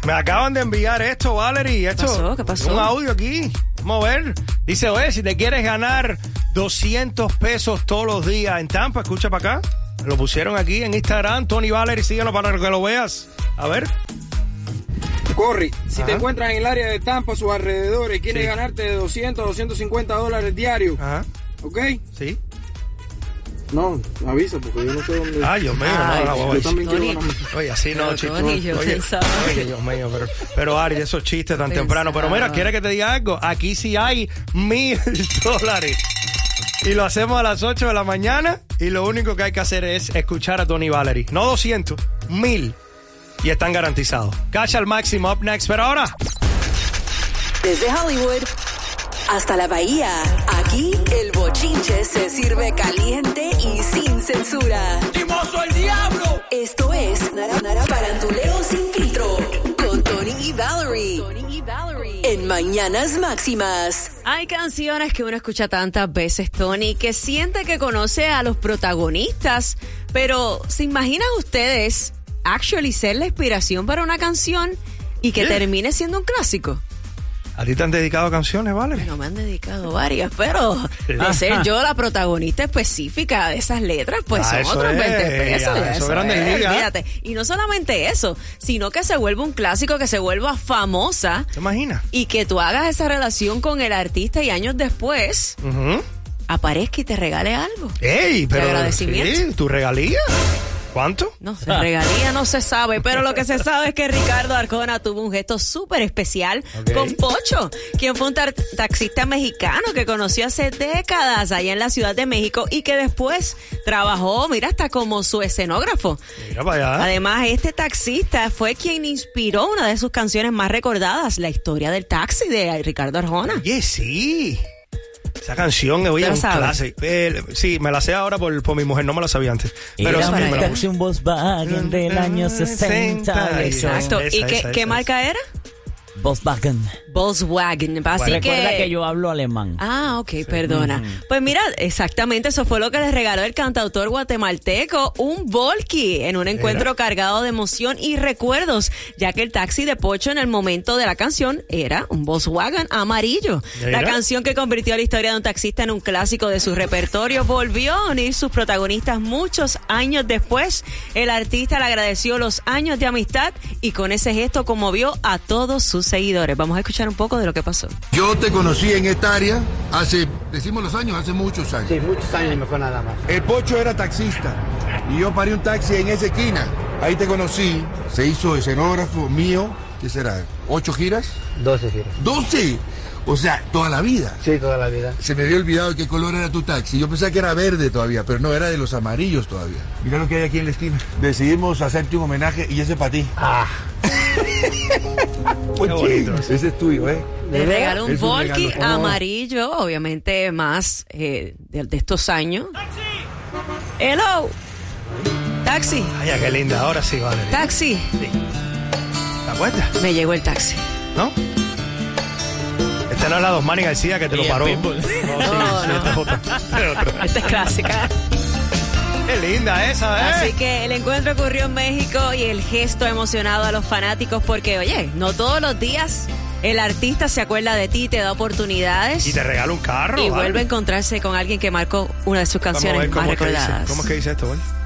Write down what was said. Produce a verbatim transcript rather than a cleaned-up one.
Me acaban de enviar esto, Valerie. Esto, ¿Qué pasó? ¿Qué pasó? Un audio aquí. Vamos a ver. Dice, oye, si te quieres ganar doscientos pesos todos los días en Tampa, escucha para acá. Lo pusieron aquí en Instagram. Tony Valerie, síguenos para que lo veas. A ver. Corri, si Ajá. te encuentras en el área de Tampa, sus alrededores, quieres Sí. ganarte de doscientos a doscientos cincuenta dólares diarios, Ajá. ¿ok? Sí. No, avisa porque yo no sé dónde... Ay, Dios mío. Ay, no, no, yo también Tony. quiero ganarme. Oye, así no, Pero, chico. Tony, yo Oye, pensaba oye, que- Dios mío, pero, pero Ari, esos chistes tan Pensaba. temprano. Pero mira, ¿quieres que te diga algo? Aquí sí hay mil dólares. Y lo hacemos a las ocho de la mañana. Y lo único que hay que hacer es escuchar a Tony Valerie. No doscientos, mil. Y están garantizados. Cash al máximo, up next. Pero ahora, Desde Hollywood hasta la Bahía, aquí el bochinche se sirve caliente y sin censura. ¡Timoso el diablo! Esto es Nara Nara Faranduleo Sin Filtro con Tony y Valerie. Tony y Valerie. En Mañanas Máximas. Hay canciones que uno escucha tantas veces, Tony, que siente que conoce a los protagonistas, pero ¿se imaginan ustedes actually ser la inspiración para una canción y que Yeah. termine siendo un clásico? ¿a ti te han dedicado canciones, Valerie? No me han dedicado varias, pero de ser yo la protagonista específica de esas letras, pues Ah, son eso otros es, veinte pesos. ya, ya, eso Grandes es, Ligas. olvídate. Y no solamente eso, sino que se vuelva un clásico, que se vuelva famosa ¿Te imaginas? y que tú hagas esa relación con el artista y años después Ujú. aparezca y te regale algo. ¡Ey! Pero agradecimiento. sí, ¿tu regalía? ¿Cuánto? No, de regalía no se sabe, pero lo que se sabe es que Ricardo Arjona tuvo un gesto súper especial Ok. con Pocho, quien fue un tar- taxista mexicano que conoció hace décadas allá en la Ciudad de México y que después trabajó, mira, hasta como su escenógrafo. Mira para allá. Además, este taxista fue quien inspiró una de sus canciones más recordadas, La historia del taxi de Ricardo Arjona. Oye, sí. Esa canción, oye, ¿Te la un sabes? clásico. Eh, sí, me la sé ahora por, por mi mujer, no me la sabía antes. Pero Era sí, para me la ella. puse. un Volkswagen del año sesenta. Exacto. Esa, ¿Y qué, esa, qué esa, marca era? Volkswagen. Volkswagen. Así Recuerda que... que yo hablo alemán. Ah, ok, perdona. Pues mira, exactamente eso fue lo que le regaló el cantautor guatemalteco, un Volky, en un encuentro cargado de emoción y recuerdos, ya que el taxi de Pocho en el momento de la canción era un Volkswagen amarillo. Mira. La canción que convirtió la historia de un taxista en un clásico de su repertorio volvió a unir sus protagonistas muchos años después. El artista le agradeció los años de amistad y con ese gesto conmovió a todos sus seguidores. Vamos a escuchar un poco de lo que pasó. Yo te conocí en esta área hace, decimos los años, hace muchos años. Sí, muchos años mejor nada más. El Pocho era taxista y yo paré un taxi en esa esquina. Ahí te conocí, se hizo escenógrafo mío, ¿qué será? ¿Ocho giras? doce giras. ¿Doce? O sea, toda la vida. Sí, toda la vida. Se me había olvidado qué color era tu taxi. Yo pensaba que era verde todavía, pero no, era de los amarillos todavía. Mira lo que hay aquí en la esquina. Decidimos hacerte un homenaje y ese para ti. Ah, Qué bonito. Ese es tuyo, ¿eh? Le regaló un Es un Volky regalo. amarillo, obviamente más eh, de, de estos años. Hello. Taxi, Ay, qué linda. Ahora sí, Valerie. taxi. Sí. ¿Te acuerdas? Me llegó el taxi. ¿No? Esta no es la dos Manny García que te lo Y el paró. Pitbull. No, sí, No, sí, no. esta es otra. Esta es otra. Esta es clásica. Qué linda esa, ¿eh? Así que el encuentro ocurrió en México y el gesto ha emocionado a los fanáticos porque, oye, no todos los días el artista se acuerda de ti, te da oportunidades Y te regala un carro. y Valerie. vuelve a encontrarse con alguien que marcó una de sus Vamos a canciones ver más cómo es que dice. recordadas. ¿Cómo es que dice esto, güey?